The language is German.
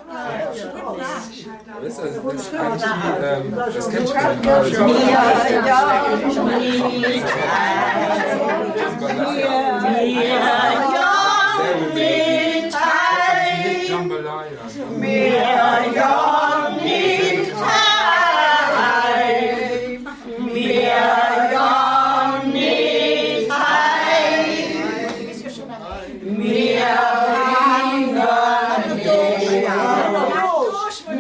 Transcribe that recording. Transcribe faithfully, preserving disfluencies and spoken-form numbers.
Das, ist also, das, das, ähm, das kennt schon. Jambalaya.